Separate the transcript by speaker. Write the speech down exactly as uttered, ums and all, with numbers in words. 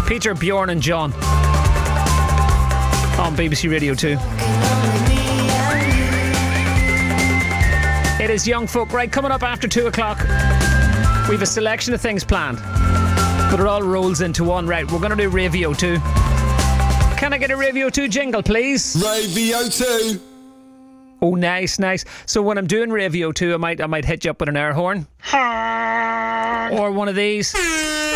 Speaker 1: Peter, Bjorn and John on B B C Radio two. It is Young Folk. Right, coming up after two o'clock, we have a selection of things planned, but it all rolls into one. Right, we're going to do Radio two. Can I get a Radio two jingle, please?
Speaker 2: Radio two.
Speaker 1: Oh, nice, nice. So when I'm doing Radio two, I might I might hit you up with an air horn. Or one of these.